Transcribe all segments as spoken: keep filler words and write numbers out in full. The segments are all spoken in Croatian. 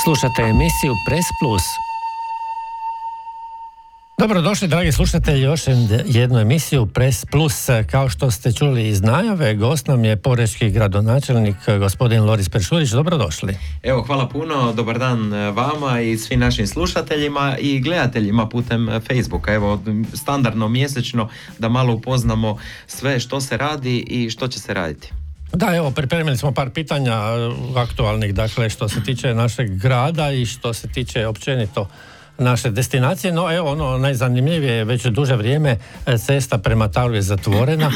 Slušate emisiju Press Plus. Dobrodošli, dragi slušatelji, još jednu emisiju Press Plus. Kao što ste čuli iz najave, gost nam je porečki gradonačelnik gospodin Loris Peršurić. Dobrodošli. Evo, hvala puno, dobar dan vama i svim našim slušateljima i gledateljima putem Facebooka. Evo, standardno mjesečno da malo upoznamo sve što se radi i što će se raditi. Da, evo, pripremili smo par pitanja aktualnih, dakle, što se tiče našeg grada i što se tiče općenito naše destinacije, no evo, ono najzanimljivije je već duže vrijeme cesta prema Taru je zatvorena.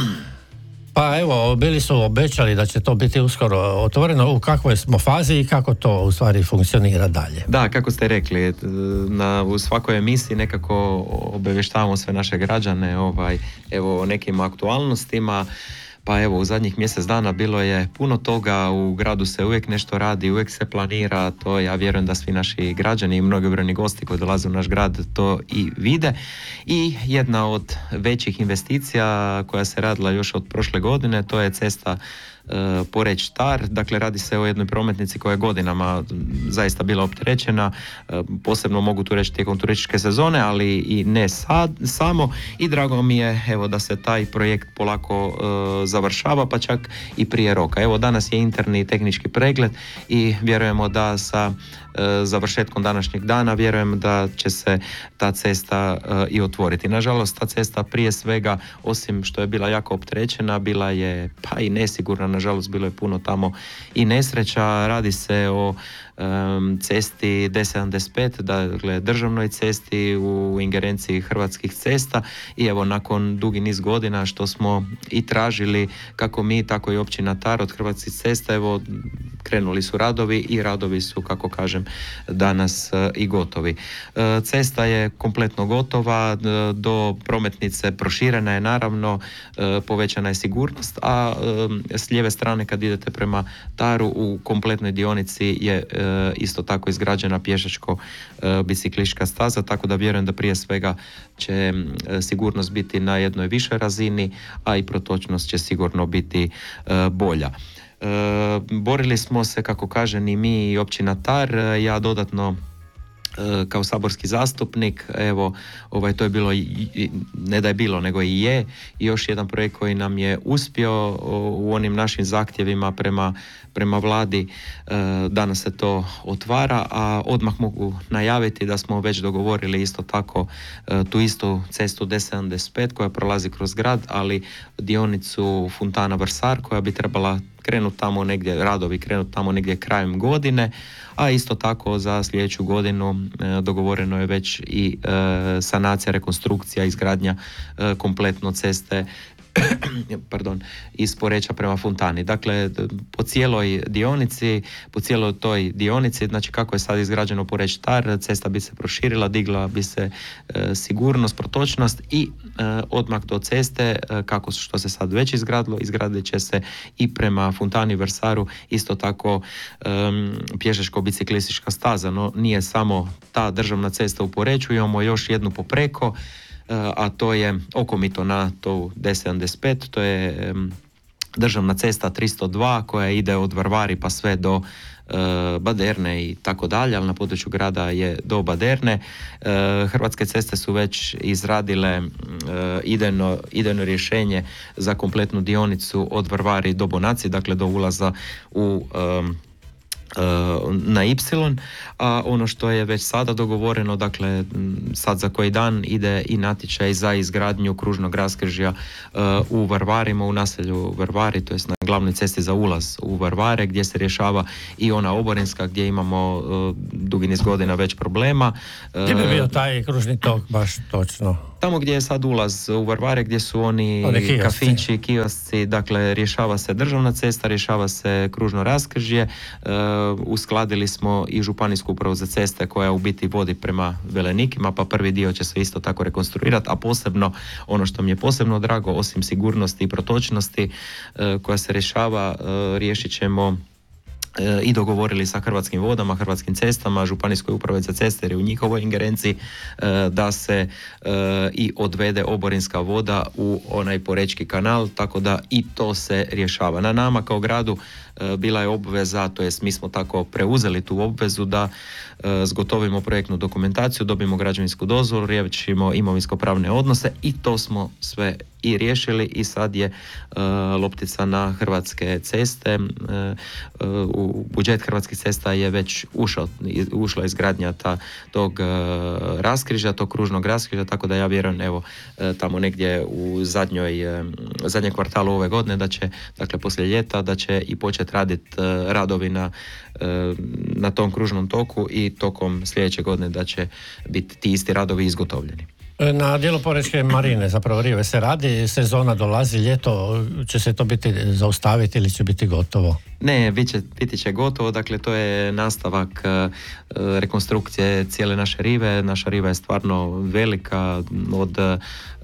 Pa evo, bili su obećali da će to biti uskoro otvoreno. U kakvoj smo fazi i kako to u stvari funkcionira dalje? Da, kako ste rekli, na, u svakoj emisiji nekako obavještavamo sve naše građane ovaj, evo, o nekim aktualnostima. Pa evo, u zadnjih mjesec dana bilo je puno toga, u gradu se uvijek nešto radi, uvijek se planira, to ja vjerujem da svi naši građani i mnogobrojni gosti koji dolaze u naš grad to i vide. I jedna od većih investicija koja se radila još od prošle godine, to je cesta Poreč-Tar, dakle radi se o jednoj prometnici koja je godinama zaista bila opterećena, posebno mogu tu reći tijekom turističke sezone, ali i ne sad, samo i drago mi je evo da se taj projekt polako uh, završava, pa čak i prije roka. Evo, danas je interni tehnički pregled i vjerujemo da sa uh, završetkom današnjeg dana vjerujem da će se ta cesta uh, i otvoriti. Nažalost, ta cesta prije svega, osim što je bila jako opterećena, bila je pa i nesigurna. Nažalost, bilo je puno tamo i nesreća. Radi se o um, cesti D sedamdeset pet, dakle državnoj cesti u ingerenciji Hrvatskih cesta i evo, nakon dugi niz godina što smo i tražili kako mi, tako i općina Tar od Hrvatskih cesta, evo, krenuli su radovi i radovi su, kako kažem, danas uh, i gotovi. Uh, cesta je kompletno gotova, uh, do prometnice proširena je naravno, uh, povećana je sigurnost, a uh, s lijeve strane kad idete prema Taru u kompletnoj dionici je e, isto tako izgrađena pješačko e, biciklistička staza, tako da vjerujem da prije svega će e, sigurnost biti na jednoj višoj razini, a i protočnost će sigurno biti e, bolja. E, borili smo se, kako kažem, i mi i općina Tar, ja dodatno kao saborski zastupnik, evo, ovaj, to je bilo, ne da je bilo, nego i je, i još jedan projekt koji nam je uspio u onim našim zahtjevima prema, prema vladi, danas se to otvara, a odmah mogu najaviti da smo već dogovorili isto tako tu istu cestu D sedamdeset pet koja prolazi kroz grad, ali dionicu Fontana-Vrsar koja bi trebala krenuti tamo negdje, radovi krenuti tamo negdje krajem godine, a isto tako za sljedeću godinu e, dogovoreno je već i e, sanacija, rekonstrukcija, izgradnja e, kompletno ceste pardon, iz Poreča prema Fontani. Dakle, po cijeloj dionici, po cijeloj toj dionici, znači kako je sad izgrađeno Poreć-Tar, cesta bi se proširila, digla bi se e, sigurnost, protočnost i e, odmah do ceste, e, kako što se sad već izgradilo, izgradit će se i prema Fontani, Vrsaru, isto tako e, pješačko-biciklistička staza, no nije samo ta državna cesta u Poreču, imamo još jednu popreko, a to je okomito na to D sedamdeset pet, to je um, državna cesta tristo dva koja ide od Varvari pa sve do uh, Baderne i tako dalje, ali na području grada je do Baderne. Uh, Hrvatske ceste su već izradile uh, idejno, idejno rješenje za kompletnu dionicu od Varvari do Bonaci, dakle do ulaza u um, na Y, a ono što je već sada dogovoreno, dakle sad za koji dan ide i natječaj za izgradnju kružnog raskrižja uh, u Varvarima, u naselju Varvari, to jest na glavnoj cesti za ulaz u Varvare, gdje se rješava i ona oborinska, gdje imamo uh, dugi niz godina već problema. Gdje bi bio taj kružni tok baš točno? Tamo gdje je sad ulaz u Varvare, gdje su oni kafići, kiosci, dakle rješava se državna cesta, rješava se kružno raskrižje, uh, uskladili smo i županijsku upravu za ceste koja u biti vodi prema Velenikima, pa prvi dio će se isto tako rekonstruirati, a posebno ono što mi je posebno drago, osim sigurnosti i protočnosti uh, koja se rješava, uh, riješit ćemo i dogovorili sa Hrvatskim vodama, Hrvatskim cestama, Županijskoj upravi za ceste jer je u njihovoj ingerenciji da se i odvede oborinska voda u onaj Porečki kanal, tako da i to se rješava. Na nama kao gradu bila je obveza, to jest mi smo tako preuzeli tu obvezu da zgotovimo projektnu dokumentaciju, dobijemo građevinsku dozvolu, riješimo imovinsko-pravne odnose i to smo sve i riješili i sad je uh, loptica na Hrvatske ceste. Uh, u budžet Hrvatskih cesta je već ušao, ušla izgradnja ta, tog uh, raskrižja, tog kružnog raskrižja, tako da ja vjerujem evo uh, tamo negdje u zadnjoj, uh, zadnjem kvartalu ove godine da će, dakle poslije ljeta, da će i početi raditi uh, radovi na, uh, na tom kružnom toku i tokom sljedeće godine da će biti ti isti radovi izgotovljeni. Na dijelu Porečke marine, zapravo rive se radi, sezona dolazi, ljeto, će se to biti zaustaviti ili će biti gotovo? Ne, bit će, biti će gotovo, dakle to je nastavak uh, rekonstrukcije cijele naše rive. Naša riva je stvarno velika, od uh,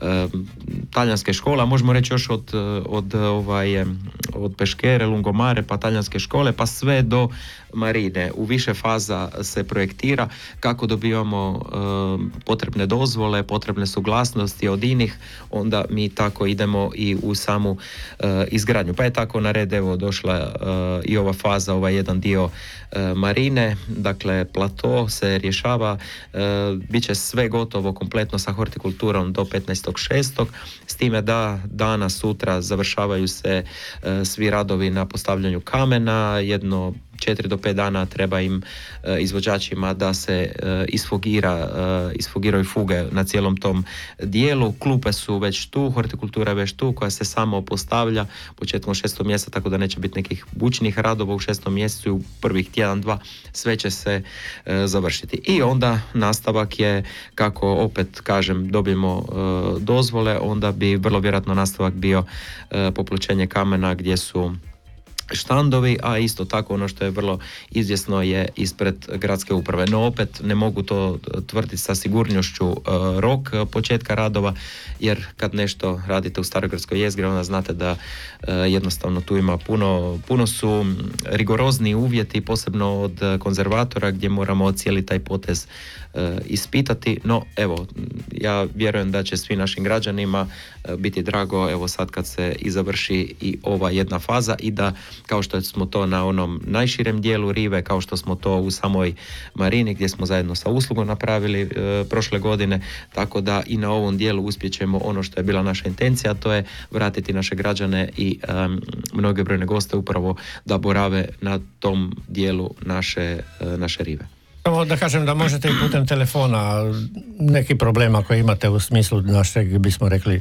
talijanske škole, a možemo reći još od, od, ovaj, od Peškere, Lungomare, pa talijanske škole, pa sve do marine. U više faza se projektira kako dobivamo uh, potrebne dozvole, potrebne suglasnosti od inih, onda mi tako idemo i u samu uh, izgradnju. Pa je tako na red evo došla uh, i ova faza, ovaj jedan dio uh, marine, dakle plato se rješava, uh, bit će sve gotovo kompletno sa hortikulturom do petnaestog šestog s time da danas, sutra završavaju se uh, svi radovi na postavljanju kamena, jedno četiri do pet dana treba im e, izvođačima da se e, isfogira, e, isfogiraju fuge na cijelom tom dijelu. Klupe su već tu, hortikultura je već tu koja se samo postavlja početkom šestog mjeseca, tako da neće biti nekih bučnih radova u šestom mjesecu i u prvih tjedan, dva sve će se e, završiti. I onda nastavak je, kako opet kažem, dobijemo e, dozvole, onda bi vrlo vjerojatno nastavak bio e, popločenje kamena gdje su štandovi, a isto tako ono što je vrlo izvjesno je ispred gradske uprave. No opet ne mogu to tvrditi sa sigurnošću uh, rok početka radova, jer kad nešto radite u Starogradskoj jezgri, onda znate da uh, jednostavno tu ima puno, puno su rigorozni uvjeti, posebno od konzervatora, gdje moramo cijeli taj potez uh, ispitati. No evo, ja vjerujem da će svim našim građanima uh, biti drago evo sad kad se i završi i ova jedna faza i da kao što smo to na onom najširem dijelu rive, kao što smo to u samoj marini gdje smo zajedno sa uslugom napravili e, prošle godine, tako da i na ovom dijelu uspjećemo ono što je bila naša intencija, a to je vratiti naše građane i e, mnoge brojne goste upravo da borave na tom dijelu naše, e, naše rive. Samo da kažem da možete i putem telefona neki problema koje imate u smislu našeg, bismo rekli,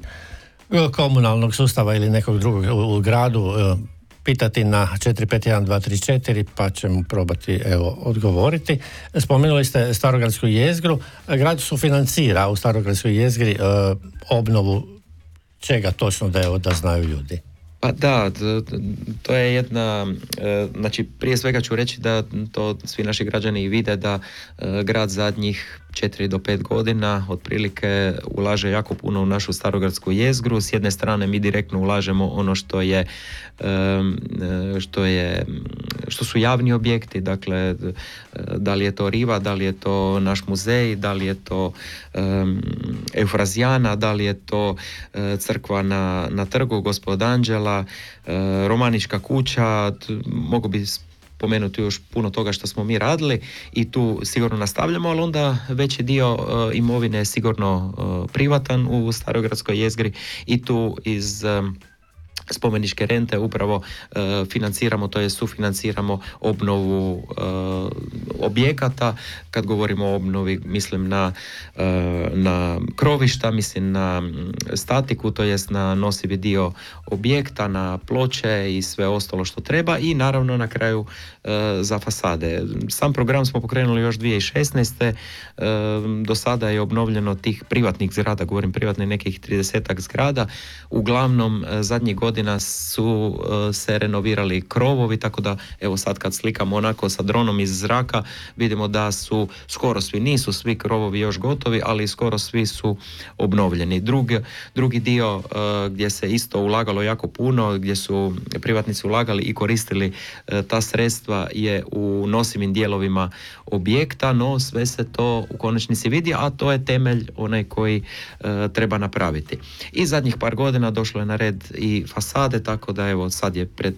komunalnog sustava ili nekog drugog u gradu, pitati na četiri pet jedan dva tri četiri pa ćemo probati evo odgovoriti. Spomenuli ste Starogradsku jezgru. Grad sufinancira u Starogradskoj jezgri e, obnovu čega točno da evo da znaju ljudi. Pa da, to je jedna, znači prije svega ću reći da to svi naši građani i vide da grad zadnjih četiri do pet godina otprilike ulaže jako puno u našu Starogradsku jezgru. S jedne strane mi direktno ulažemo ono što je što je što su javni objekti, dakle da li je to riva, da li je to naš muzej, da li je to um, Eufrazijana, da li je to uh, crkva na, na trgu Gospod Anđela, uh, Romanička kuća, t- mogu bi spomenuti još puno toga što smo mi radili i tu sigurno nastavljamo, ali onda veći dio uh, imovine je sigurno uh, privatan u Starogradskoj jezgri i tu iz um, spomeničke rente upravo uh, financiramo, to je sufinanciramo obnovu uh, objekata. Kad govorimo o obnovi, mislim na, uh, na krovišta, mislim na statiku, to jest na nosivi dio objekta, na ploče i sve ostalo što treba i naravno na kraju uh, za fasade. Sam program smo pokrenuli još dvije tisuće šesnaeste. Uh, do sada je obnovljeno tih privatnih zgrada, govorim privatnih nekih tridesetak zgrada. Uglavnom uh, zadnjih godina godina su uh, se renovirali krovovi, tako da evo sad kad slikamo onako sa dronom iz zraka vidimo da su skoro svi, nisu svi krovovi još gotovi, ali skoro svi su obnovljeni. Drugi, drugi dio uh, gdje se isto ulagalo jako puno, gdje su privatnici ulagali i koristili uh, ta sredstva je u nosivim dijelovima objekta, no sve se to u konačnici vidi, a to je temelj onaj koji uh, treba napraviti. I zadnjih par godina došlo je na red i fasade, tako da evo sad je pred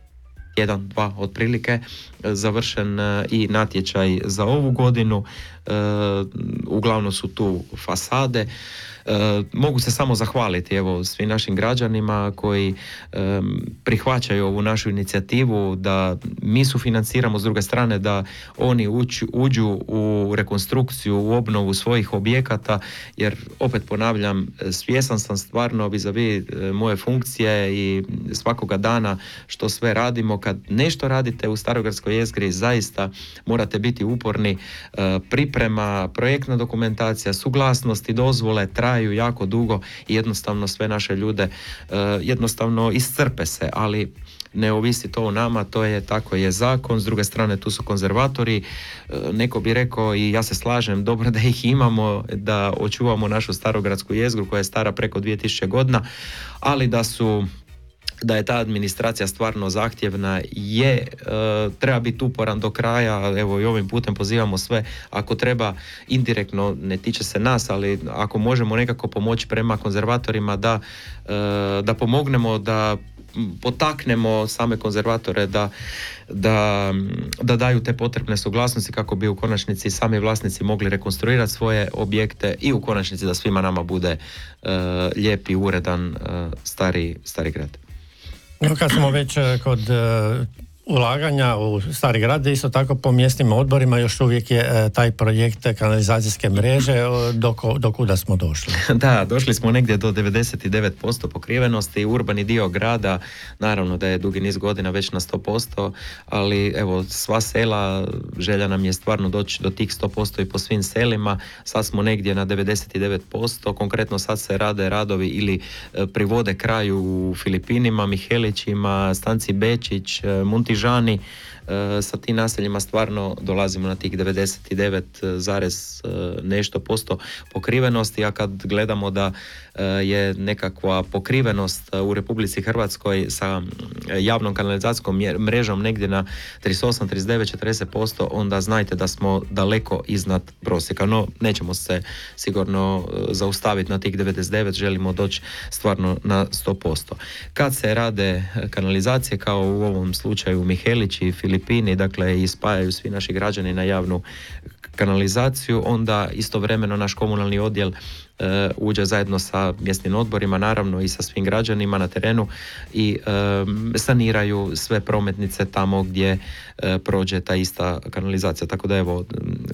jedan, dva otprilike završen i natječaj za ovu godinu. E, uglavnom su tu fasade. E, mogu se samo zahvaliti evo svim našim građanima koji e, prihvaćaju ovu našu inicijativu da mi sufinanciramo, s druge strane da oni uč, uđu u rekonstrukciju, u obnovu svojih objekata, jer opet ponavljam, svjesan sam stvarno vis-a-vis moje funkcije i svakoga dana što sve radimo. Kad nešto radite u Starogradskoj jezgri, zaista morate biti uporni. E, priprema, projektna dokumentacija, suglasnosti, dozvole traju jako dugo i jednostavno sve naše ljude e, jednostavno iscrpe se, ali ne ovisi to o nama, to je tako je zakon. S druge strane tu su konzervatori, e, neko bi rekao i ja se slažem, dobro da ih imamo, da očuvamo našu Starogradsku jezgru koja je stara preko dvije tisuće godina, ali da su da je ta administracija stvarno zahtjevna, je, e, treba biti uporan do kraja. Evo i ovim putem pozivamo sve, ako treba indirektno, ne tiče se nas, ali ako možemo nekako pomoći prema konzervatorima da, e, da pomognemo, da potaknemo same konzervatore da, da, da daju te potrebne suglasnosti kako bi u konačnici sami vlasnici mogli rekonstruirati svoje objekte i u konačnici da svima nama bude e, lijep i uredan e, stari, stari grad. No, kad smo već kod uh, ulaganja u Stari grad, isto tako po mjesnim odborima još uvijek je uh, taj projekt kanalizacijske mreže, uh, do, do kuda smo došli? Da, došli smo negdje do devedeset devet posto pokrivenosti. Urbani dio grada, naravno da je dugi niz godina već na sto posto, ali evo sva sela, želja nam je stvarno doći do tih sto posto i po svim selima. Sad smo negdje na devedeset devet posto, konkretno sad se rade radovi ili e, privode kraju u Filipinima, Mihelićima, Stanci Bečić, e, Muntižani. E, sa tim naseljima stvarno dolazimo na tih devedeset devet zarez nešto posto pokrivenosti, a kad gledamo da e, je nekakva pokrivenost u Republici Hrvatskoj sa javnom kanalizacijskom mrežom negdje na trideset osam, trideset devet, četrdeset posto, onda znajte da smo daleko iznad prosjeka. No, nećemo se sigurno zaustaviti na tih devedeset devet, želimo doći stvarno na sto posto. Kad se rade kanalizacije, kao u ovom slučaju Mihelić i Filipini, dakle i spajaju svi naši građani na javnu kanalizaciju, onda istovremeno naš komunalni odjel e, uđe zajedno sa mjesnim odborima, naravno i sa svim građanima na terenu i e, saniraju sve prometnice tamo gdje e, prođe ta ista kanalizacija. Tako da evo,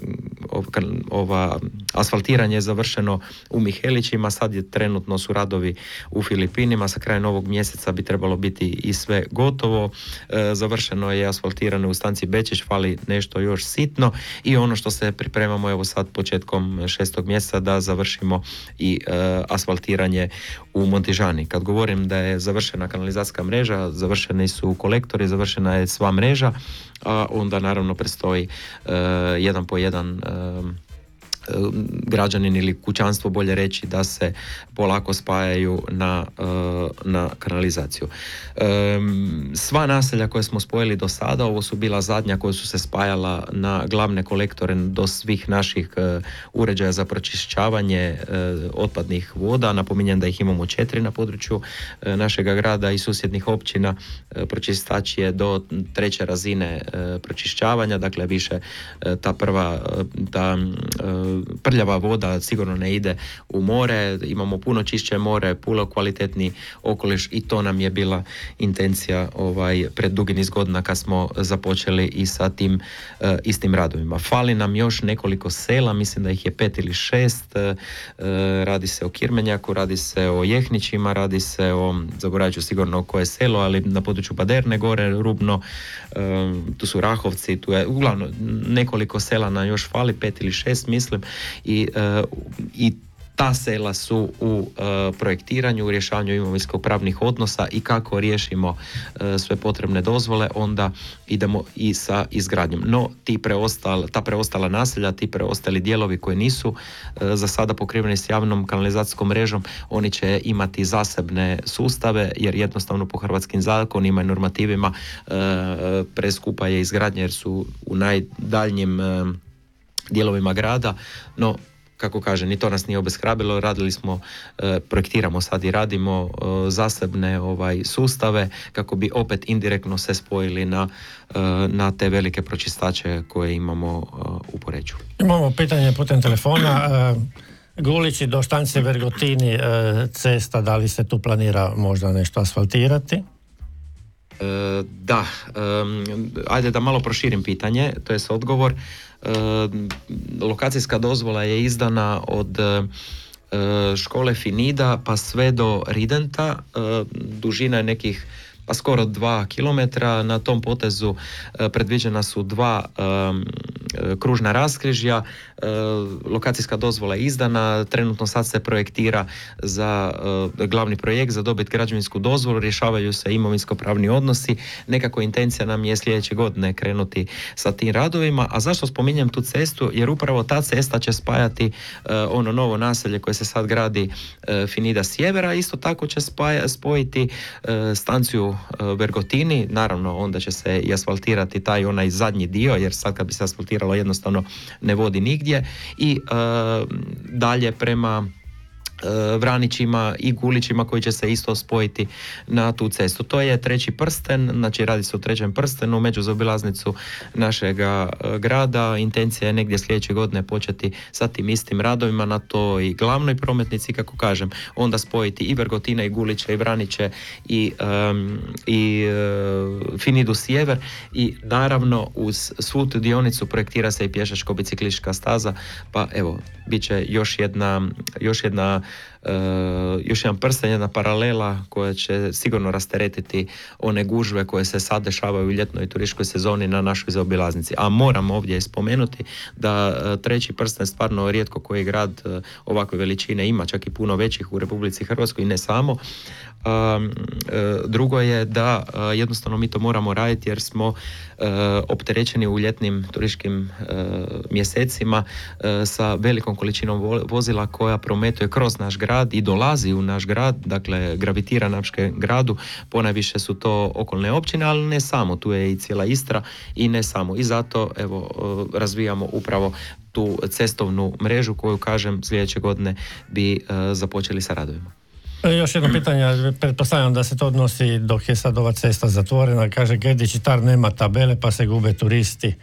ova asfaltiranje je završeno u Mihelićima, sad je trenutno su radovi u Filipinima, sa krajem ovog mjeseca bi trebalo biti i sve gotovo. E, završeno je asfaltirano u Stanci Bečić, fali nešto još sitno i ono što se pripremamo evo sad početkom šestog mjeseca da završimo i e, asfaltiranje u Montižani. Kad govorim da je završena kanalizacijska mreža, završeni su kolektori, završena je sva mreža, a onda naravno predstoji e, jedan po jedan e, građanin ili kućanstvo, bolje reći, da se polako spajaju na, na kanalizaciju. Sva naselja koje smo spojili do sada, ovo su bila zadnja koja su se spajala na glavne kolektore do svih naših uređaja za pročišćavanje otpadnih voda. Napominjem da ih imamo četiri na području našega grada i susjednih općina. Pročistač je do treće razine pročišćavanja, dakle više ta prva ta prljava voda sigurno ne ide u more, imamo puno čišće more, puno kvalitetni okoliš i to nam je bila intencija ovaj, pred dugi niz godina kad smo započeli i sa tim uh, istim radovima. Fali nam još nekoliko sela, mislim da ih je pet ili šest, uh, radi se o Kirmenjaku, radi se o Jehnićima, radi se o, zaboravit ću sigurno koje selo, ali na području Baderne gore, Rubno, uh, tu su Rahovci, tu je uglavnom nekoliko sela nam još fali, pet ili šest mislim, i, uh, i ta sela su u e, projektiranju, u rješavanju imovinsko-pravnih odnosa i kako riješimo e, sve potrebne dozvole, onda idemo i sa izgradnjom. No, ti preostal, ta preostala naselja, ti preostali dijelovi koji nisu e, za sada pokriveni s javnom kanalizacijskom mrežom, oni će imati zasebne sustave, jer jednostavno po hrvatskim zakonima i normativima e, preskupa je izgradnja, jer su u najdaljnjim e, dijelovima grada, no kako kaže, ni to nas nije obeshrabilo, radili smo, e, projektiramo sad i radimo e, zasebne ovaj, sustave kako bi opet indirektno se spojili na, e, na te velike pročistače koje imamo e, u Poreču. Imamo pitanje putem telefona. E, Gulići do štance Vergotini, e, cesta, da li se tu planira možda nešto asfaltirati? E, da, e, ajde da malo proširim pitanje, to je odgovor. E, lokacijska dozvola je izdana od e, škole Finida pa sve do Ridenta, e, dužina je nekih pa skoro dva kilometra, na tom potezu e, predviđena su dva e, kružna raskrižja, e, lokacijska dozvola je izdana, trenutno sad se projektira za e, glavni projekt, za dobiti građevinsku dozvolu, rješavaju se imovinsko-pravni odnosi, nekako intencija nam je sljedeće godine krenuti sa tim radovima. A zašto spominjem tu cestu? Jer upravo ta cesta će spajati e, ono novo naselje koje se sad gradi, e, Finida sjevera, isto tako će spaja, spojiti e, stanciju Vergotini, naravno onda će se i asfaltirati taj onaj zadnji dio, jer sad kad bi se asfaltiralo jednostavno ne vodi nigdje, i e, dalje prema Vranićima i Gulićima koji će se isto spojiti na tu cestu. To je treći prsten, znači radi se o trećem prstenu među zaobilaznicu našega grada. Intencija je negdje sljedeće godine početi sa tim istim radovima na toj glavnoj prometnici, kako kažem, onda spojiti i Vergotina i Guliće i Vraniće i, um, i uh, Finidu sjever, i naravno uz svu tu dionicu projektira se i pješačko-biciklistička staza, pa evo, bit će još jedna, još jedna Uh, još jedan prsten, jedna paralela koja će sigurno rasteretiti one gužve koje se sad dešavaju u ljetnoj turističkoj sezoni na našoj zaobilaznici. A moram ovdje spomenuti da uh, treći prsten stvarno rijetko koji grad uh, ovakve veličine ima, čak i puno većih u Republici Hrvatskoj i ne samo. Um, uh, drugo je da uh, jednostavno mi to moramo raditi jer smo uh, opterećeni u ljetnim turističkim uh, mjesecima uh, sa velikom količinom vo- vozila koja prometuje kroz naš grad i dolazi u naš grad, dakle gravitira našem gradu, ponajviše su to okolne općine, ali ne samo, tu je i cijela Istra i ne samo. I zato evo uh, razvijamo upravo tu cestovnu mrežu koju, kažem, sljedeće godine bi uh, započeli sa radovima. Još jedno pitanje, pretpostavljam da se to odnosi dok je sad ova cesta zatvorena, kaže Gedić i Tar nema tabele pa se gube turisti.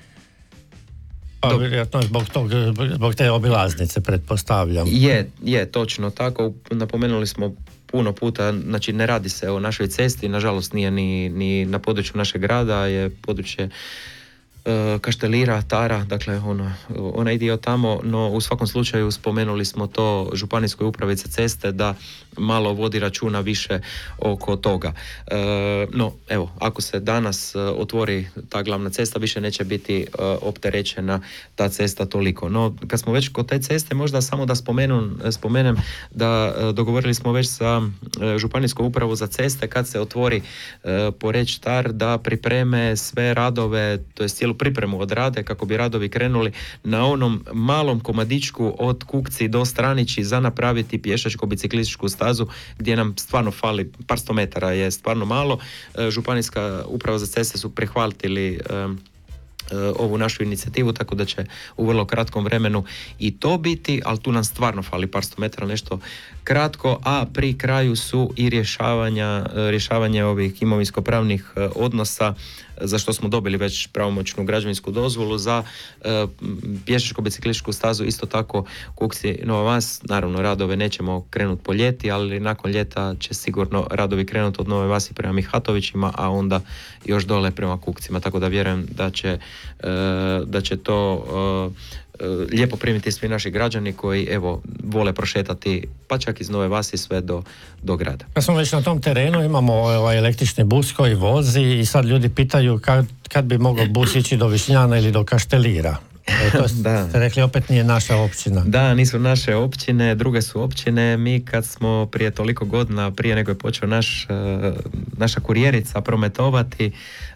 Pa vjerojatno zbog, tog, zbog te obilaznice, pretpostavljam. Je, je, točno tako, napomenuli smo puno puta, znači ne radi se o našoj cesti, nažalost nije ni, ni na području našeg grada, je područje Kaštelira, Tara, dakle ono, onaj dio tamo, no u svakom slučaju spomenuli smo to županijskoj upravi za ceste da malo vodi računa više oko toga. E, no, evo, ako se danas otvori ta glavna cesta, više neće biti e, opterećena ta cesta toliko. No, kad smo već kod te ceste, možda samo da spomenu, spomenem da e, dogovorili smo već sa e, županijskom upravu za ceste kad se otvori e, Poreč Tar da pripreme sve radove, to je cijelu pripremu odrade kako bi radovi krenuli na onom malom komadičku od Kukci do Stranići za napraviti pješačko-biciklističku stazu gdje nam stvarno fali, par sto metara je stvarno malo. E, županijska uprava za ceste su prihvatili e, ovu našu inicijativu, tako da će u vrlo kratkom vremenu i to biti, ali tu nam stvarno fali par sto metara, nešto kratko, a pri kraju su i rješavanja, rješavanje ovih imovinsko-pravnih odnosa, za što smo dobili već pravomoćnu građevinsku dozvolu za e, pješačko-biciklističku stazu, isto tako Kukci Nova Vas. Naravno, radove nećemo krenuti po ljeti, ali nakon ljeta će sigurno radovi krenuti od Nove Vasi prema Mihatovićima, a onda još dole prema Kukcima, tako da vjerujem da će, e, da će to e, lijepo primiti svi naši građani koji evo vole prošetati pa čak iz Nove Vasi sve do, do grada. Kad smo već na tom terenu, imamo ovaj električni bus koji vozi i sad ljudi pitaju kad, kad bi mogao bus ići do Višnjana ili do Kaštelira. E, to ste rekli, opet nije naša općina. Da, nisu naše općine, druge su općine. Mi kad smo prije toliko godina, prije nego je počeo naš, naša kurijerica prometovati,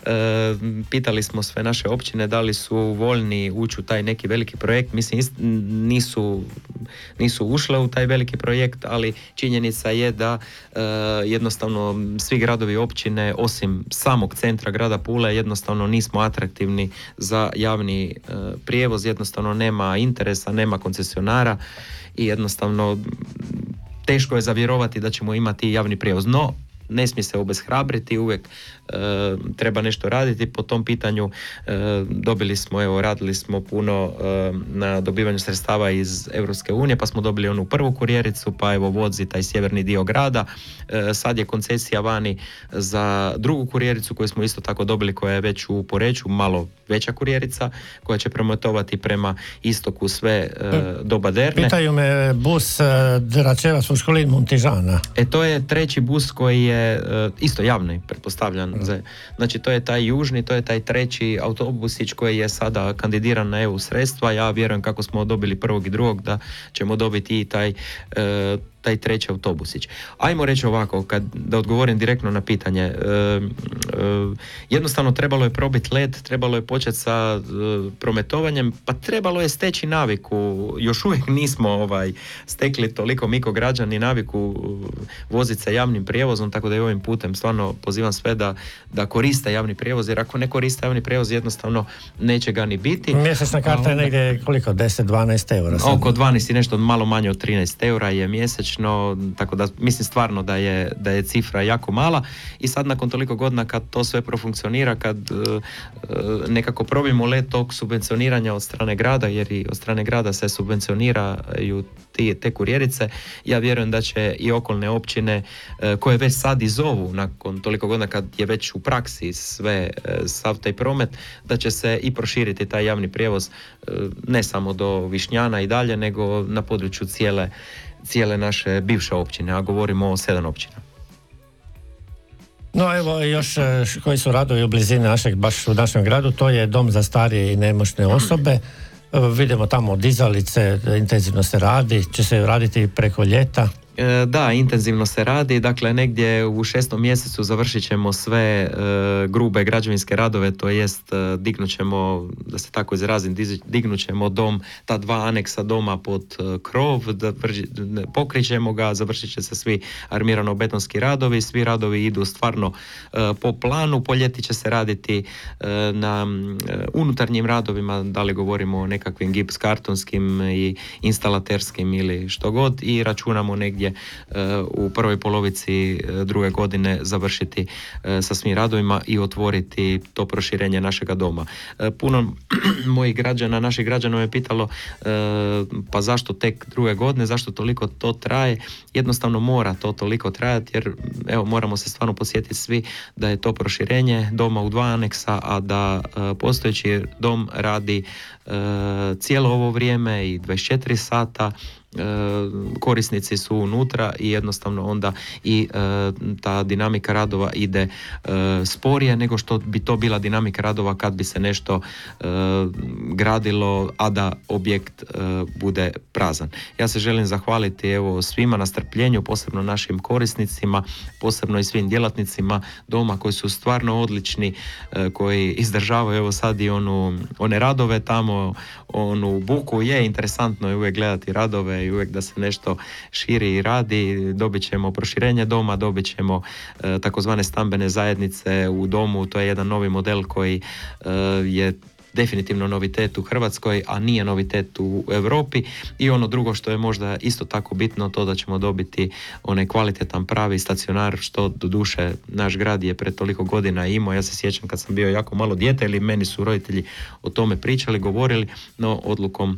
pitali smo sve naše općine da li su voljni ući u taj neki veliki projekt. Mislim, nisu, nisu ušle u taj veliki projekt, ali činjenica je da jednostavno svi gradovi i općine, osim samog centra grada Pule, jednostavno nismo atraktivni za javni prijevoz, jednostavno nema interesa, nema koncesionara i jednostavno teško je zavjerovati da ćemo imati javni prijevoz. No, ne smije se obeshrabriti, uvijek e, treba nešto raditi po tom pitanju. E, dobili smo, evo, radili smo puno e, na dobivanju sredstava iz Europske unije, pa smo dobili onu prvu kurijericu, pa evo vozi taj sjeverni dio grada. E, sad je koncesija vani za drugu kurijericu koju smo isto tako dobili, koja je već u Poreču, malo veća kurijerica, koja će prometovati prema istoku sve e, do Baderne. Pitaju me bus Dračevac u školin Muntižana. E, to je treći bus koji je isto javni, pretpostavljan. Mm. Znači, to je taj južni, to je taj treći autobusić koji je sada kandidiran na E U sredstva. Ja vjerujem, kako smo dobili prvog i drugog, da ćemo dobiti i taj e, taj treći autobusić. Ajmo reći ovako, kad, da odgovorim direktno na pitanje. E, e, jednostavno trebalo je probiti led, trebalo je početi sa e, prometovanjem, pa trebalo je steći naviku. Još uvijek nismo ovaj, stekli toliko miko građani naviku voziti se javnim prijevozom, tako da i ovim putem stvarno pozivam sve da, da koriste javni prijevoz, jer ako ne koriste javni prijevoz, jednostavno neće ga ni biti. Mjesečna karta je negdje koliko? deset do dvanaest eura? Sad. Oko dvanaest i nešto, malo manje od trinaest eura je mjesečno. Tako da mislim stvarno da je, da je cifra jako mala i sad nakon toliko godina kad to sve profunkcionira, kad uh, nekako probimo let tog subvencioniranja od strane grada, jer i od strane grada se subvencioniraju te, te kurijerice, ja vjerujem da će i okolne općine uh, koje već sad i zovu nakon toliko godina kad je već u praksi sve, uh, sav taj promet, da će se i proširiti taj javni prijevoz uh, ne samo do Višnjana i dalje, nego na području cijele cijele naše bivše općine, a govorimo o sedam općina. No evo još koji su radovi u blizini našeg, baš u našem gradu, to je dom za starije i nemoćne osobe. Vidimo tamo dizalice, intenzivno se radi, će se raditi preko ljeta. Da, intenzivno se radi, dakle negdje u šestom mjesecu završit ćemo sve e, grube građevinske radove, to jest e, dignut ćemo, da se tako izrazim, dignut ćemo dom, ta dva aneksa doma pod e, krov, da vrži, pokrit ćemo ga, završit će se svi armirano-betonski radovi, svi radovi idu stvarno e, po planu, po ljeti će se raditi e, na e, unutarnjim radovima, da li govorimo o nekakvim gips kartonskim i instalaterskim ili što god, i računamo negdje u prvoj polovici druge godine završiti sa svim radovima i otvoriti to proširenje našega doma. Puno mojih građana, naših građana me pitalo pa zašto tek druge godine, zašto toliko to traje? Jednostavno mora to toliko trajati, jer evo moramo se stvarno podsjetiti svi da je to proširenje doma u dva aneksa, a da postojeći dom radi cijelo ovo vrijeme i dvadeset četiri sata, korisnici su unutra i jednostavno onda i e, ta dinamika radova ide e, sporije nego što bi to bila dinamika radova kad bi se nešto e, gradilo, a da objekt e, bude prazan. Ja se želim zahvaliti evo svima na strpljenju, posebno našim korisnicima, posebno i svim djelatnicima doma koji su stvarno odlični, e, koji izdržavaju evo sad i onu, one radove tamo, onu buku. Je interesantno je uvijek gledati radove i uvijek da se nešto širi i radi. Dobit ćemo proširenje doma, dobit ćemo e, takozvane stambene zajednice u domu. To je jedan novi model koji e, je definitivno novitet u Hrvatskoj, a nije novitet u Europi. I ono drugo što je možda isto tako bitno, to da ćemo dobiti onaj kvalitetan pravi stacionar, što doduše naš grad je pred toliko godina imao. Ja se sjećam kad sam bio jako malo dijete ili meni su roditelji o tome pričali, govorili, no odlukom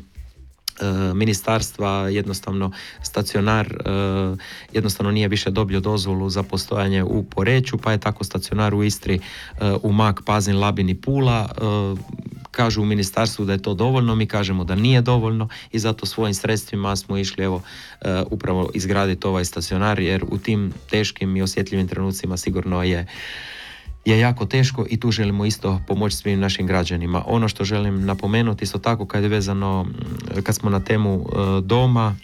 ministarstva jednostavno stacionar jednostavno nije više dobio dozvolu za postojanje u Poreču, pa je tako stacionar u Istri, u Umag, Pazin, Labin i Pula. Kažu u ministarstvu da je to dovoljno, mi kažemo da nije dovoljno i zato svojim sredstvima smo išli evo upravo izgraditi ovaj stacionar, jer u tim teškim i osjetljivim trenucima sigurno je je jako teško i tu želimo isto pomoći svim našim građanima. Ono što želim napomenuti isto tako kad je vezano, kad smo na temu uh, doma,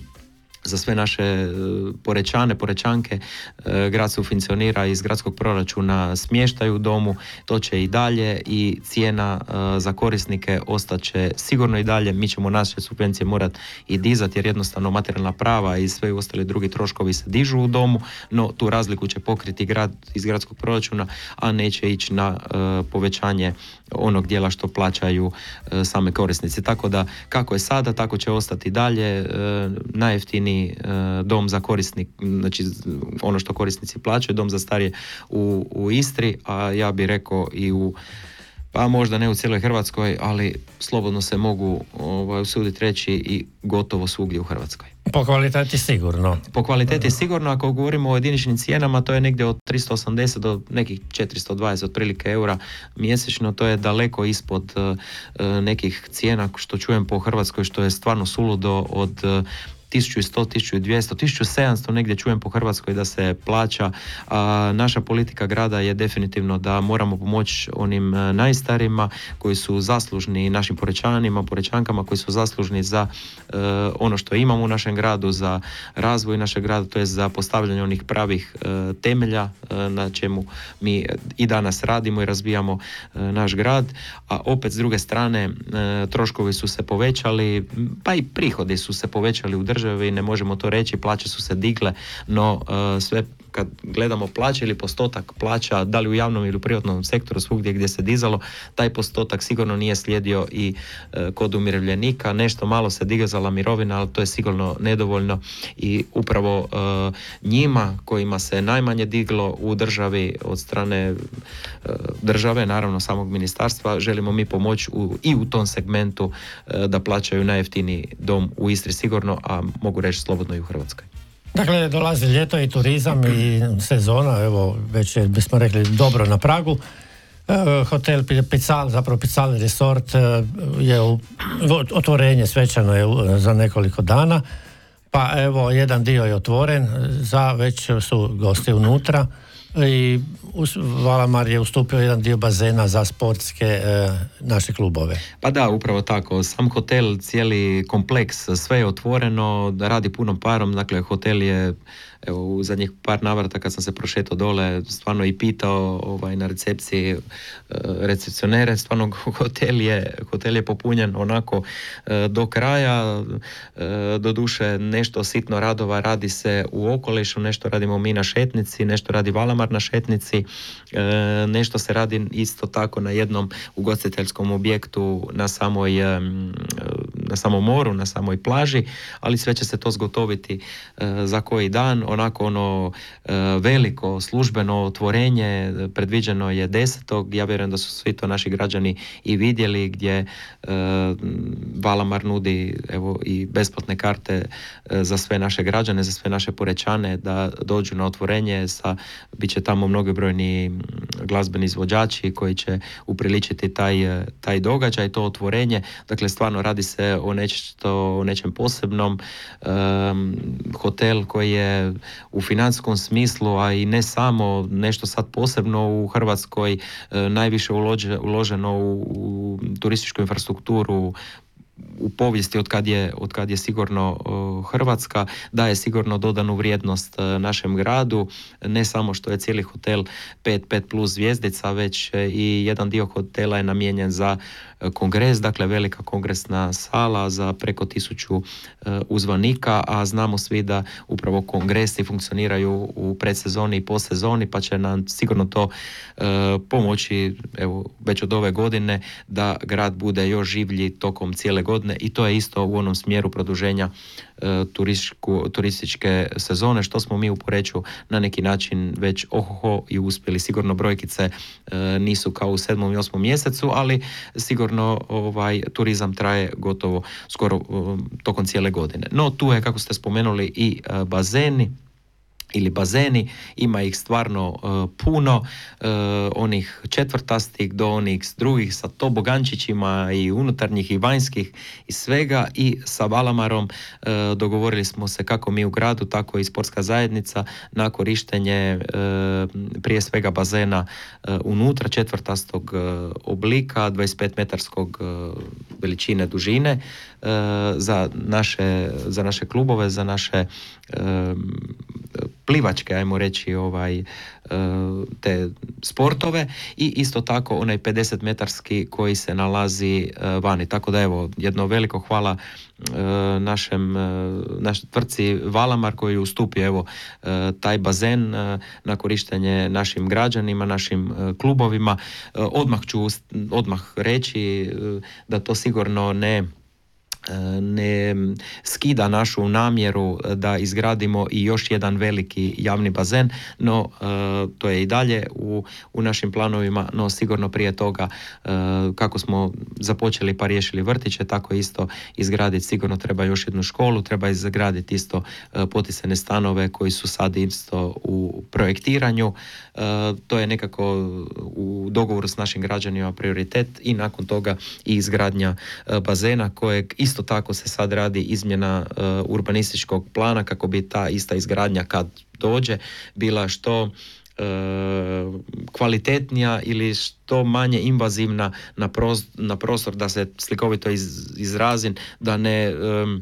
za sve naše Porečane, Porečanke, grad subvencionira iz gradskog proračuna smještaj u domu, to će i dalje i cijena za korisnike ostaće sigurno i dalje. Mi ćemo naše subvencije morati i dizati jer jednostavno materijalna prava i sve ostali drugi troškovi se dižu u domu, no tu razliku će pokriti grad iz gradskog proračuna, a neće ići na povećanje onog dijela što plaćaju same korisnici. Tako da kako je sada, tako će ostati dalje. Najjeftiniji dom za korisnik, znači ono što korisnici plaćaju, dom za starije u, u Istri, a ja bih rekao i u, pa možda ne u cijeloj Hrvatskoj, ali slobodno se mogu ovaj, usuditi reći i gotovo svugdje u Hrvatskoj. Po kvaliteti sigurno. Po kvaliteti sigurno, ako govorimo o jediničnim cijenama, to je negdje od tristo osamdeset do nekih četiristo dvadeset otprilike eura mjesečno, to je daleko ispod uh, nekih cijena što čujem po Hrvatskoj, što je stvarno suludo od uh, tisuću sto, tisuću dvjesto, tisuću sedamsto negdje čujem po Hrvatskoj da se plaća. A naša politika grada je definitivno da moramo pomoći onim najstarijima koji su zaslužni, našim Porečanima, Porečankama koji su zaslužni za uh, ono što imamo u našem gradu, za razvoj našeg grada, to je za postavljanje onih pravih uh, temelja uh, na čemu mi i danas radimo i razvijamo uh, naš grad, a opet s druge strane uh, troškovi su se povećali, pa i prihodi su se povećali u državi, ne možemo to reći, plaće su se digle, no uh, sve kad gledamo plaće ili postotak plaća, da li u javnom ili u privatnom sektoru, svugdje gdje se dizalo, taj postotak sigurno nije slijedio i uh, kod umirovljenika. Nešto malo se dizala mirovina, ali to je sigurno nedovoljno i upravo uh, njima kojima se najmanje diglo u državi od strane uh, države, naravno samog ministarstva, želimo mi pomoći u, i u tom segmentu uh, da plaćaju najjeftiniji dom u Istri sigurno, a mogu reći slobodno i u Hrvatskoj. Dakle, dolazi ljeto i turizam i sezona, evo, već je, bismo rekli, dobro na pragu. E, hotel Pical, zapravo Pical Resort je u, otvorenje svečano je u, za nekoliko dana, pa evo, jedan dio je otvoren, za već su gosti unutra i Valamar je ustupio jedan dio bazena za sportske e, naše klubove. Pa da, upravo tako. Sam hotel, cijeli kompleks, sve je otvoreno, radi punom parom, dakle hotel je, evo, u zadnjih par navrata kad sam se prošetao dole, stvarno i pitao ovaj, na recepciji recepcionere, stvarno hotel je, hotel je popunjen onako do kraja, doduše nešto sitno radova radi se u okolišu, nešto radimo mi na šetnici, nešto radi Valamar na šetnici, nešto se radi isto tako na jednom ugostiteljskom objektu na samoj na samom moru, na samoj plaži, ali sve će se to zgotoviti za koji dan. Onako ono veliko službeno otvorenje predviđeno je desetog. Ja vjerujem da su svi to naši građani i vidjeli, gdje Valamar nudi evo i besplatne karte za sve naše građane, za sve naše Porečane da dođu na otvorenje. Sa, bit će tamo mnogobrojni glazbeni izvođači koji će upriličiti taj, taj događaj, to otvorenje. Dakle, stvarno radi se o, nešto, o nečem posebnom. Um, hotel koji je u financijskom smislu, a i ne samo, nešto sad posebno u Hrvatskoj, e, najviše ulože, uloženo u, u turističku infrastrukturu u povijesti od kad je, od kad je sigurno uh, Hrvatska, daje sigurno dodanu vrijednost uh, našem gradu, ne samo što je cijeli hotel pet, pet plus zvjezdica, već uh, i jedan dio hotela je namijenjen za uh, kongres, dakle velika kongresna sala za preko tisuću uh, uzvanika, a znamo svi da upravo kongresi funkcioniraju u predsezoni i postsezoni, pa će nam sigurno to uh, pomoći, evo, već od ove godine da grad bude još življi tokom cijele godine, i to je isto u onom smjeru produženja e, turističke sezone, što smo mi u Poreču na neki način već ohoho i uspjeli. Sigurno brojkice e, nisu kao u sedmom i osmom mjesecu, ali sigurno ovaj turizam traje gotovo skoro e, tokom cijele godine. No tu je, kako ste spomenuli, i e, bazeni. ili bazeni, ima ih stvarno uh, puno, uh, onih četvrtastih do onih drugih sa tobogančićima i unutarnjih i vanjskih i svega, i sa Valamarom uh, dogovorili smo se kako mi u gradu, tako i sportska zajednica na korištenje uh, prije svega bazena uh, unutra četvrtastog uh, oblika, dvadeset pet metarskog uh, veličine dužine uh, za naše, za naše klubove, za naše uh, plivačke, ajmo reći, ovaj, te sportove, i isto tako onaj pedeset metarski koji se nalazi vani. Tako da evo, jedno veliko hvala našem, našoj tvrtci Valamar koji ustupi evo taj bazen na korištenje našim građanima, našim klubovima. Odmah ću odmah reći da to sigurno ne ne skida našu namjeru da izgradimo i još jedan veliki javni bazen, no uh, to je i dalje u, u našim planovima, no sigurno prije toga uh, kako smo započeli pa riješili vrtiće, tako isto izgraditi sigurno treba još jednu školu, treba izgraditi isto uh, poticajne stanove koji su sad isto u projektiranju. Uh, to je nekako u dogovoru s našim građanima prioritet, i nakon toga i izgradnja uh, bazena kojeg isto tako se sad radi izmjena uh, urbanističkog plana kako bi ta ista izgradnja kad dođe bila što uh, kvalitetnija ili što manje invazivna na, prost, na prostor, da se slikovito iz, izrazim, da ne um,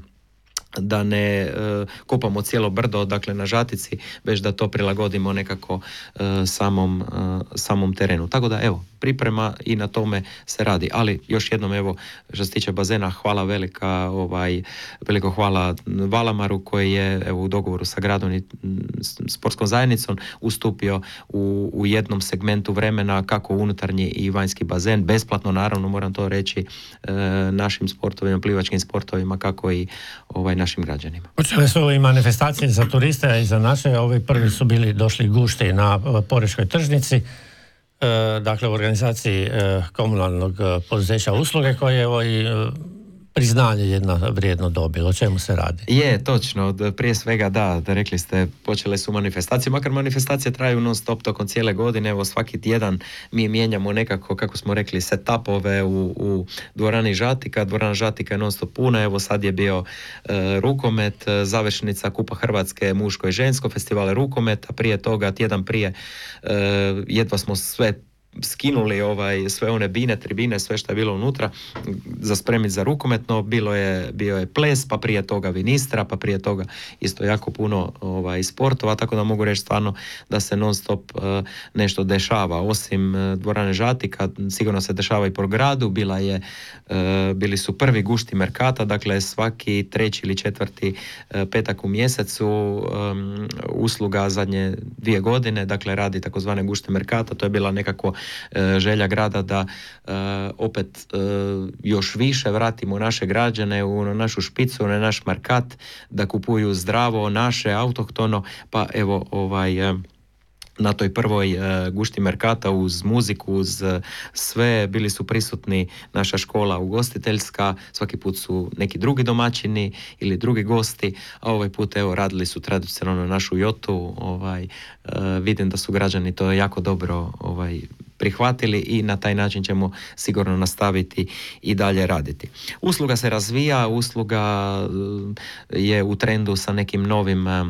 da ne uh, kopamo cijelo brdo, dakle na žatici, već da to prilagodimo nekako uh, samom, uh, samom terenu. Tako da evo, priprema i na tome se radi. Ali još jednom evo, što se tiče bazena, hvala velika, ovaj, veliko hvala Valamaru koji je evo, u dogovoru sa gradom i sportskom zajednicom ustupio u, u jednom segmentu vremena kako unutarnji i vanjski bazen, besplatno naravno, moram to reći, uh, našim sportovima, plivačkim sportovima, kako i ovaj, našim građanima. Počele su i manifestacije za turiste i za naše. Ovi prvi su bili došli gušti na Porečkoj tržnici, e, dakle u organizaciji e, komunalnog poduzeća usluge koje evo i e, priznanje jedna vrijedno dobilo. O čemu se radi? Je, točno. Prije svega da, da rekli ste, počele su manifestacije, makar manifestacije traju non stop tokom cijele godine. Evo svaki tjedan mi mijenjamo nekako, kako smo rekli, setupove u, u dvorani Žatika. Dvorana Žatika je non stop puna. Evo sad je bio e, rukomet, završnica Kupa Hrvatske muško i žensko, festivale rukometa. Prije toga, tjedan prije, e, jedva smo sve skinuli ovaj, sve one bine, tribine, sve što je bilo unutra za spremiti za rukometno, bilo je, bio je ples, pa prije toga vinistra, pa prije toga isto jako puno ovaj, sportova, tako da mogu reći stvarno da se non stop uh, nešto dešava. Osim uh, dvorane Žatika, sigurno se dešava i po gradu, bila je, uh, bili su prvi gušti merkata, dakle svaki treći ili četvrti uh, petak u mjesecu um, usluga zadnje dvije godine, dakle radi takozvane gušti merkata, to je bila nekako želja grada da uh, opet uh, još više vratimo naše građane u našu špicu, na naš markat, da kupuju zdravo, naše, autohtono, pa evo ovaj... Uh, na toj prvoj uh, gušti merkata uz muziku, uz uh, sve, bili su prisutni naša škola ugostiteljska, svaki put su neki drugi domaćini ili drugi gosti, a ovaj put evo radili su tradicionalno našu jotu, ovaj, uh, vidim da su građani to jako dobro ovaj, prihvatili i na taj način ćemo sigurno nastaviti i dalje raditi. Usluga se razvija, usluga uh, je u trendu sa nekim novim uh,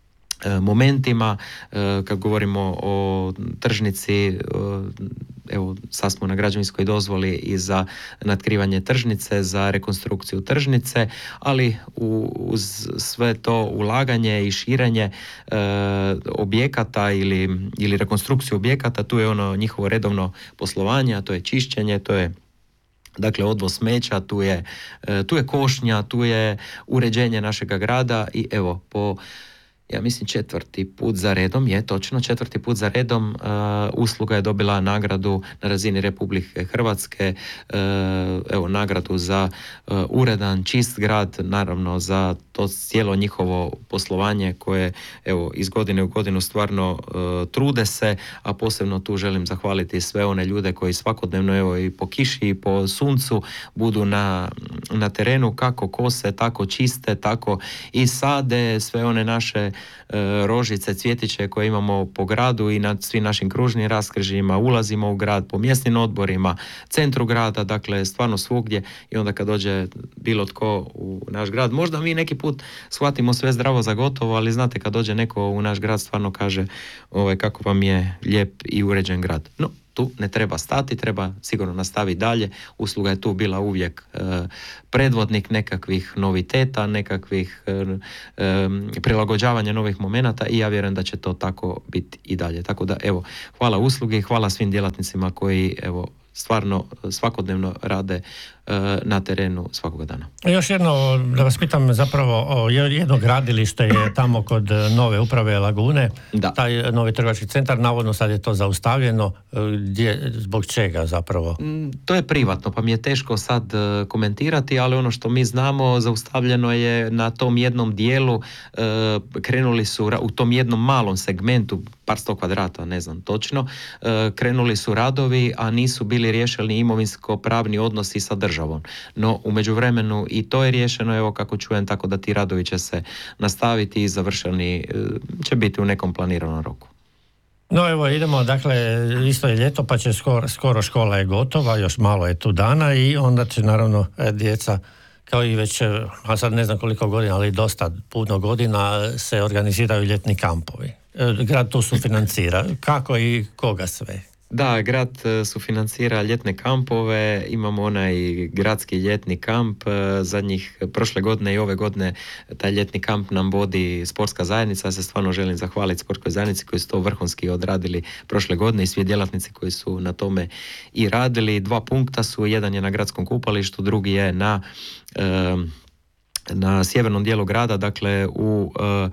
momentima. Kad govorimo o tržnici, evo sad smo na građevinskoj dozvoli i za natkrivanje tržnice, za rekonstrukciju tržnice, ali uz sve to ulaganje i širenje e, objekata ili, ili rekonstrukciju objekata, tu je ono njihovo redovno poslovanje, a to je čišćenje, to je dakle odvoz smeća, tu je, tu je košnja, tu je uređenje našega grada i evo po ja mislim četvrti put za redom, je točno, četvrti put za redom uh, usluga je dobila nagradu na razini Republike Hrvatske, uh, evo nagradu za uh, uredan, čist grad, naravno za to cijelo njihovo poslovanje koje evo iz godine u godinu stvarno uh, trude se, a posebno tu želim zahvaliti sve one ljude koji svakodnevno evo i po kiši i po suncu budu na, na terenu, kako kose, tako čiste, tako i sade sve one naše rožice, cvjetiće koje imamo po gradu i na svim našim kružnim raskrižjima, ulazimo u grad po mjesnim odborima, centru grada, dakle stvarno svugdje, i onda kad dođe bilo tko u naš grad, možda mi neki put shvatimo sve zdravo za gotovo, ali znate kad dođe neko u naš grad stvarno kaže ovaj, kako vam je lijep i uređen grad. No, tu ne treba stati, treba sigurno nastaviti dalje. Usluga je tu bila uvijek e, predvodnik nekakvih noviteta, nekakvih e, e, prilagođavanja novih momenata i ja vjerujem da će to tako biti i dalje. Tako da evo, hvala uslugi, hvala svim djelatnicima koji evo stvarno svakodnevno rade e, na terenu svakoga dana. Još jedno, da vas pitam zapravo, o, jedno gradilište je tamo kod nove uprave Lagune, da. Taj novi trgovački centar, navodno sad je to zaustavljeno, gdje, zbog čega zapravo? To je privatno, pa mi je teško sad uh, komentirati, ali ono što mi znamo, zaustavljeno je na tom jednom dijelu, uh, krenuli su u tom jednom malom segmentu, par sto kvadrata, ne znam točno, uh, krenuli su radovi, a nisu bili riješeni imovinsko-pravni odnosi sa državom. No, u međuvremenu i to je riješeno, evo kako čujem, tako da ti radovi će se nastaviti i završeni uh, će biti u nekom planiranom roku. No evo idemo, dakle isto je ljeto pa će skoro, skoro škola je gotova, još malo je tu dana i onda će naravno djeca kao i već, a sad ne znam koliko godina, ali dosta puno godina se organiziraju ljetni kampovi. Grad tu sufinancira. Kako i koga sve? Da, grad sufinancira ljetne kampove, imamo onaj gradski ljetni kamp, zadnjih prošle godine i ove godine taj ljetni kamp nam vodi sportska zajednica. Ja se stvarno želim zahvaliti sportskoj zajednici koji su to vrhunski odradili prošle godine i svi djelatnici koji su na tome i radili. Dva punkta su, jedan je na gradskom kupalištu, drugi je na, na sjevernom dijelu grada, dakle u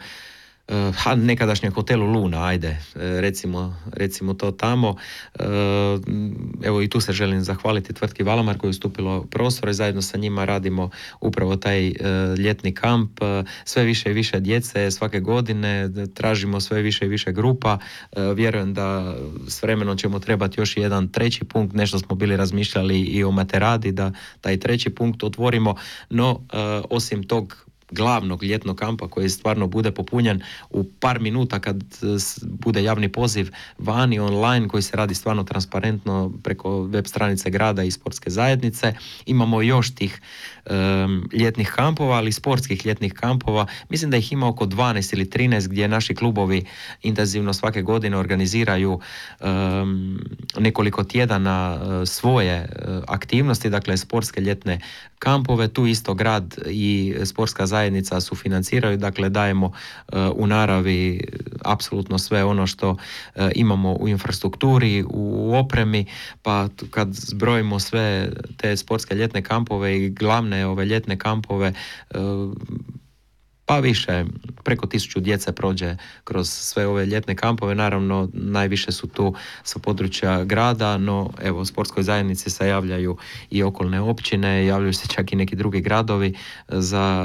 Ha, nekadašnjem hotelu Luna, ajde, recimo, recimo to tamo. Evo i tu se želim zahvaliti tvrtki Valamar koji je ustupilo prostor i zajedno sa njima radimo upravo taj ljetni kamp. Sve više i više djece svake godine, tražimo sve više i više grupa. Vjerujem da s vremenom ćemo trebati još jedan treći punkt, nešto smo bili razmišljali i o Materadi, da taj treći punkt otvorimo, no osim tog glavnog ljetnog kampa koji stvarno bude popunjen u par minuta kad bude javni poziv vani online koji se radi stvarno transparentno preko web stranice grada i sportske zajednice. Imamo još tih um, ljetnih kampova, ali sportskih ljetnih kampova. Mislim da ih ima oko dvanaest ili trinaest gdje naši klubovi intenzivno svake godine organiziraju um, nekoliko tjedana uh, svoje uh, aktivnosti, dakle sportske ljetne kampove. Tu isto grad i sportska zajednica sufinanciraju, dakle dajemo uh, u naravi apsolutno sve ono što uh, imamo u infrastrukturi, u opremi, pa kad zbrojimo sve te sportske ljetne kampove i glavne ove ljetne kampove, uh, pa više, preko tisuću djece prođe kroz sve ove ljetne kampove. Naravno, najviše su tu sa područja grada, no evo, sportskoj zajednici se javljaju i okolne općine, javljaju se čak i neki drugi gradovi za,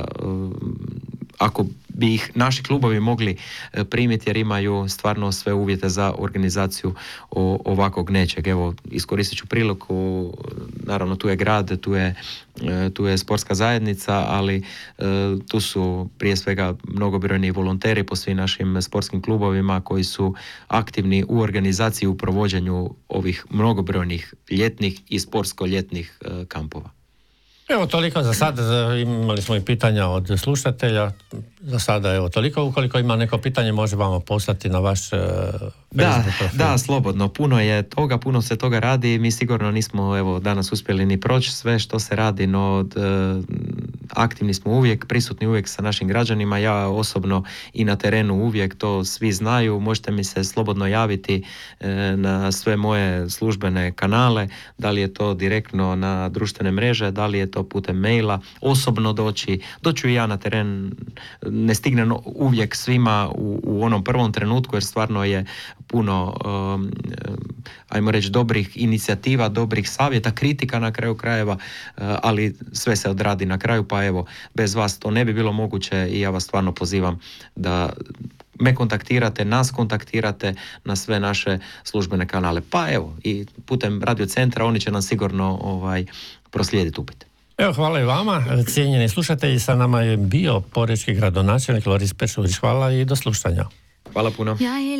ako bi ih naši klubovi mogli primiti jer imaju stvarno sve uvjete za organizaciju ovakvog nečeg. Evo, iskoristit ću priliku, naravno tu je grad, tu je, tu je sportska zajednica, ali tu su prije svega mnogobrojni volonteri po svim našim sportskim klubovima koji su aktivni u organizaciji, u provođenju ovih mnogobrojnih ljetnih i sportsko-ljetnih kampova. Evo toliko za sad, imali smo i pitanja od slušatelja, za sada evo toliko, ukoliko ima neko pitanje može vama poslati na vaš uh, da, profil. Da, slobodno, puno je toga, puno se toga radi, mi sigurno nismo evo danas uspjeli ni proći sve što se radi, no uh, aktivni smo uvijek, prisutni uvijek sa našim građanima, ja osobno i na terenu uvijek, to svi znaju, možete mi se slobodno javiti uh, na sve moje službene kanale, da li je to direktno na društvene mreže, da li je to putem maila, osobno doći, doću i ja na teren, ne stignem uvijek svima u, u onom prvom trenutku jer stvarno je puno um, ajmo reći dobrih inicijativa, dobrih savjeta, kritika na kraju krajeva, uh, ali sve se odradi na kraju, pa evo, bez vas to ne bi bilo moguće i ja vas stvarno pozivam da me kontaktirate, nas kontaktirate na sve naše službene kanale. Pa evo, i putem radio centra oni će nam sigurno ovaj, proslijediti upit. Evo, hvala i vama, cijenjeni slušatelji, sa nama je bio porečki gradonačelnik Loris Pečurić. Hvala i do slušanja. Hvala puno.